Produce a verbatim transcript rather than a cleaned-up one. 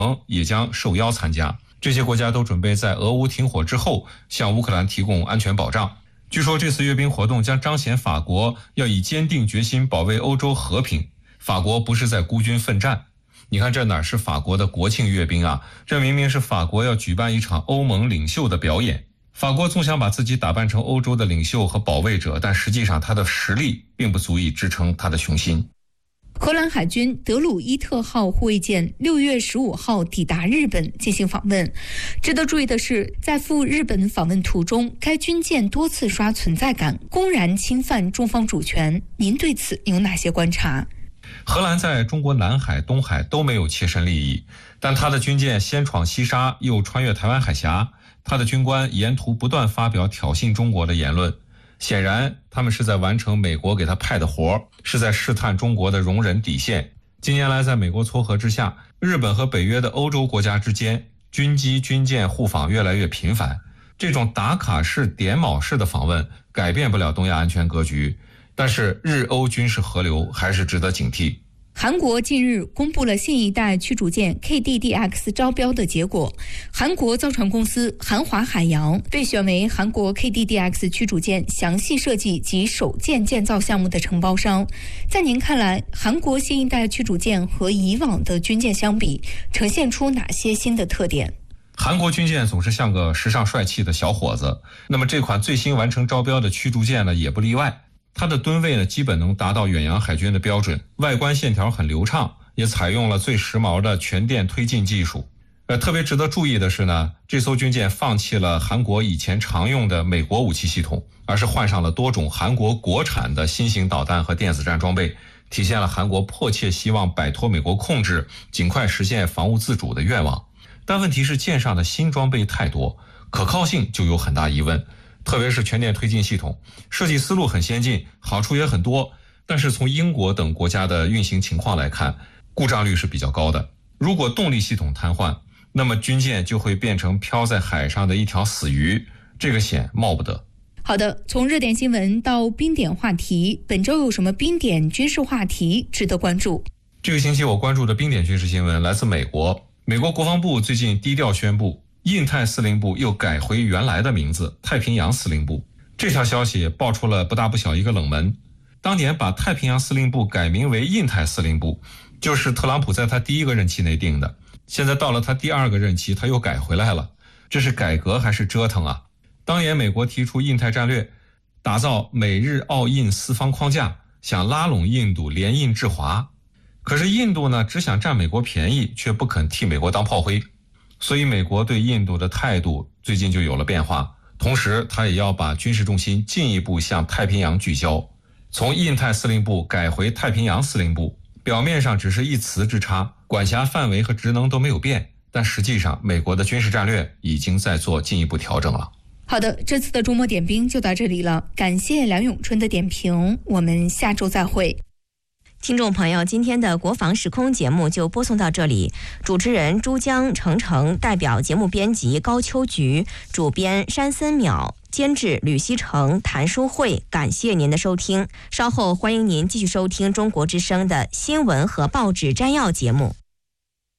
也将受邀参加。这些国家都准备在俄乌停火之后向乌克兰提供安全保障。据说这次阅兵活动将彰显法国要以坚定决心保卫欧洲和平，法国不是在孤军奋战。你看这哪是法国的国庆阅兵啊，这明明是法国要举办一场欧盟领袖的表演。法国总想把自己打扮成欧洲的领袖和保卫者，但实际上他的实力并不足以支撑他的雄心。 荷兰海军德鲁伊特号护卫舰六月十五号抵达日本进行访问。值得注意的是，在赴日本访问途中，该军舰多次刷存在感，公然侵犯中方主权。您对此有哪些观察？ 荷兰在中国南海、东海都没有切身利益，但他的军舰先闯西沙，又穿越台湾海峡，他的军官沿途不断发表挑衅中国的言论。显然他们是在完成美国给他派的活，是在试探中国的容忍底线。近年来在美国撮合之下，日本和北约的欧洲国家之间军机军舰互访越来越频繁，这种打卡式点卯式的访问改变不了东亚安全格局，但是日欧军事合流还是值得警惕。 韩国近日公布了新一代驱逐舰 K D D X 招标的结果，韩国造船公司韩华海洋被选为韩国 K D D X 驱逐舰详细设计及首舰建造项目的承包商。在您看来，韩国新一代驱逐舰和以往的军舰相比，呈现出哪些新的特点？ 韩国军舰总是像个时尚帅气的小伙子，那么这款最新完成招标的驱逐舰呢，也不例外。它的吨位呢，基本能达到远洋海军的标准，外观线条很流畅，也采用了最时髦的全电推进技术。呃，特别值得注意的是呢，这艘军舰放弃了韩国以前常用的美国武器系统，而是换上了多种韩国国产的新型导弹和电子战装备，体现了韩国迫切希望摆脱美国控制，尽快实现防务自主的愿望。但问题是舰上的新装备太多，可靠性就有很大疑问。特别是全电推进系统，设计思路很先进，好处也很多，但是从英国等国家的运行情况来看，故障率是比较高的。如果动力系统瘫痪，那么军舰就会变成漂在海上的一条死鱼，这个险冒不得。 好的，从热点新闻到冰点话题，本周有什么冰点军事话题值得关注？ 这个星期我关注的冰点军事新闻来自美国。美国国防部最近低调宣布，印太司令部又改回原来的名字，太平洋司令部。这条消息爆出了不大不小一个冷门。当年把太平洋司令部改名为印太司令部，就是特朗普在他第一个任期内定的。现在到了他第二个任期，他又改回来了，这是改革还是折腾啊？当年美国提出印太战略，打造美日澳印四方框架，想拉拢印度联印制华。可是印度呢，只想占美国便宜，却不肯替美国当炮灰。所以美国对印度的态度最近就有了变化，同时他也要把军事重心进一步向太平洋聚焦，从印太司令部改回太平洋司令部，表面上只是一词之差，管辖范围和职能都没有变，但实际上美国的军事战略已经在做进一步调整了。 好的，这次的周末点兵就到这里了，感谢梁永春的点评，我们下周再会。 听众朋友，今天的国防时空节目就播送到这里。主持人珠江程程，代表节目编辑高秋菊，主编山森淼，监制吕希成、谭淑慧，感谢您的收听。稍后欢迎您继续收听中国之声的新闻和报纸摘要节目。